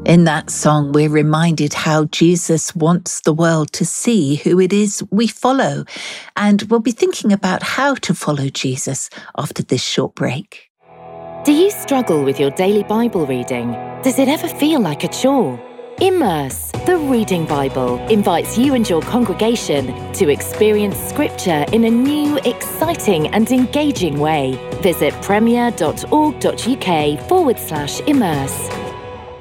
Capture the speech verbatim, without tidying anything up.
In that song, we're reminded how Jesus wants the world to see who it is we follow. And we'll be thinking about how to follow Jesus after this short break. Do you struggle with your daily Bible reading? Does it ever feel like a chore? Immerse, the Reading Bible, invites you and your congregation to experience Scripture in a new, exciting and engaging way. Visit premier.org.uk forward slash immerse.